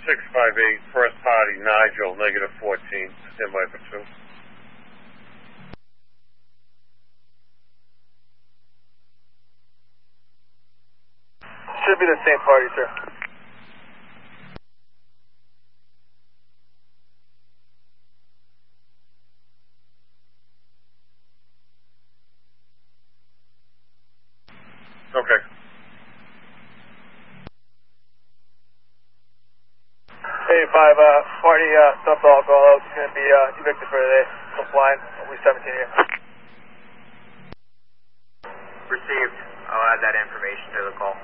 658, first party, Nigel, -14, standby for 2. Should be the same party, sir. Okay. Hey, 5, party, stuffed alcohol. It's going to be evicted for today. Compliant. We're 17 here. Received. I'll add that information to the call.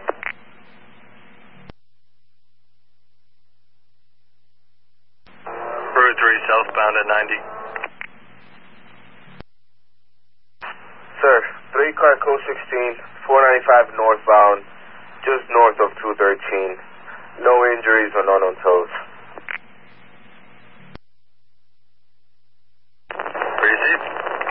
Route 3 southbound at 90. Sir, 3 car code 16, 495 northbound, just north of 213. No injuries or none on toes. Received.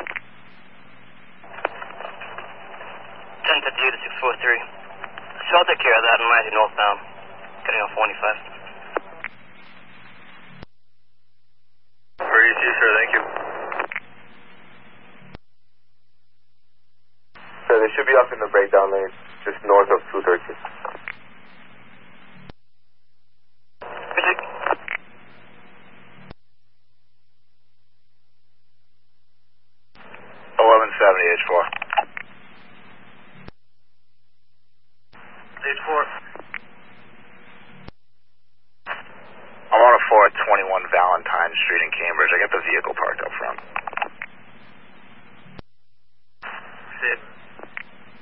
1058 to 643. So I'll take care of that in 90 northbound. Getting on 495. Received, sir. Thank you. Sir, they should be off in the breakdown lane, just north of 213. Received. 1170 H4. H4. I'm on a 4 at 21 Valentine Street in Cambridge. I got the vehicle parked up front.